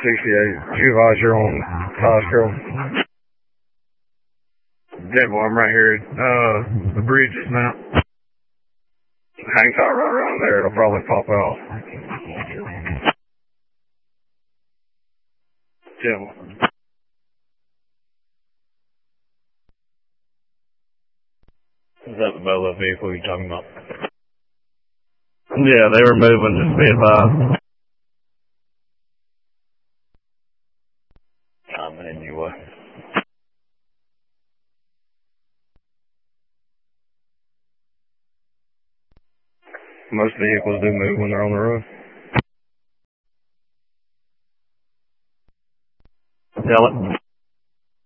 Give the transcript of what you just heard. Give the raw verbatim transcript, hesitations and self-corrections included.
sixty-eight. Supervisor on Costco. Devil, I'm right here at uh, the bridge now. Hang tight right around there. It'll probably pop out. Devil. Is that the Bolo vehicle you're talking about? Yeah, they were moving. Just be advised. I'm in your way. Most vehicles do move when they're on the road. Tell it.